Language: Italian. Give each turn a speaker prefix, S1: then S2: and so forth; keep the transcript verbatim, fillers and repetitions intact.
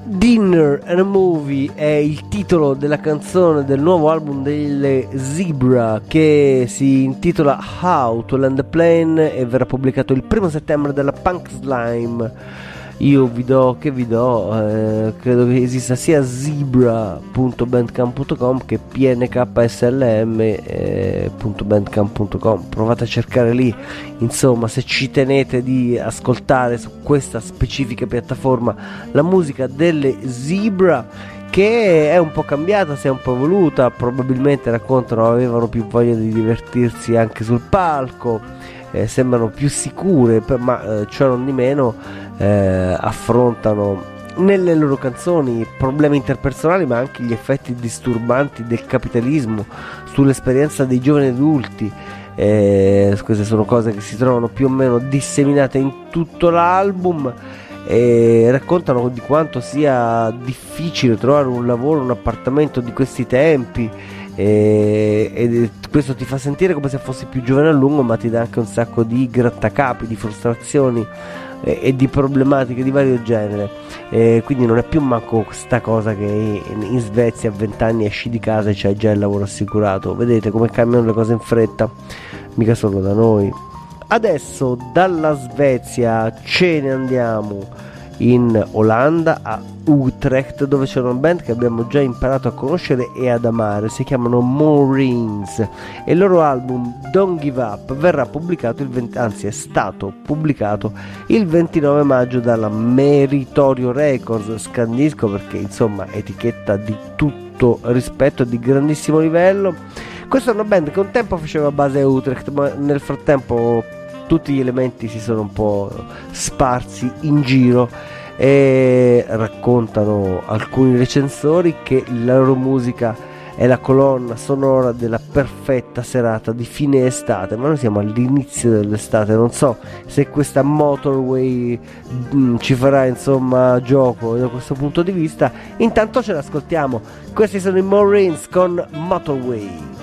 S1: Dinner and a Movie è il titolo della canzone del nuovo album delle Zebra, che si intitola How to Land a Plane e verrà pubblicato il primo settembre dalla Punk Slime. Io vi do, che vi do, eh, credo che esista sia zebra punto bandcamp punto com che p n k s l m punto bandcamp punto com. Provate a cercare lì, insomma, se ci tenete di ascoltare su questa specifica piattaforma la musica delle Zebra, che è un po' cambiata, si è un po' evoluta, probabilmente raccontano avevano più voglia di divertirsi anche sul palco, eh, sembrano più sicure, ma eh, ciò non di meno Eh, affrontano nelle loro canzoni problemi interpersonali, ma anche gli effetti disturbanti del capitalismo sull'esperienza dei giovani adulti. Eh, queste sono cose che si trovano più o meno disseminate in tutto l'album e raccontano di quanto sia difficile trovare un lavoro, un appartamento di questi tempi. E, e questo ti fa sentire come se fossi più giovane a lungo, ma ti dà anche un sacco di grattacapi, di frustrazioni e, e di problematiche di vario genere, e quindi non è più manco questa cosa che in, in Svezia a venti anni esci di casa e c'hai già il lavoro assicurato. Vedete come cambiano le cose in fretta, mica solo da noi. Adesso dalla Svezia ce ne andiamo in Olanda, a Utrecht, dove c'è una band che abbiamo già imparato a conoscere e ad amare. Si chiamano Moorings e il loro album Don't Give Up verrà pubblicato il venti, anzi è stato pubblicato il ventinove maggio dalla Meritorio Records. Scandisco perché insomma etichetta di tutto rispetto, di grandissimo livello. Questa è una band che un tempo faceva base a Utrecht, ma nel frattempo tutti gli elementi si sono un po' sparsi in giro, e raccontano alcuni recensori che la loro musica è la colonna sonora della perfetta serata di fine estate, ma noi siamo all'inizio dell'estate, non so se questa Motorway mh, ci farà insomma gioco da questo punto di vista. Intanto ce l'ascoltiamo, questi sono i Moorings con Motorway.